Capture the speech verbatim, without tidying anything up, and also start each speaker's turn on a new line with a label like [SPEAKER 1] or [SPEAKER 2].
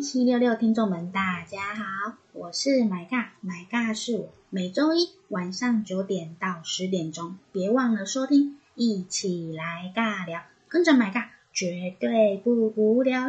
[SPEAKER 1] 七六六听众们大家好，我是买尬，买尬是我，每周一晚上九点到十点钟，别忘了收听，一起来尬聊，跟着买尬绝对不无聊。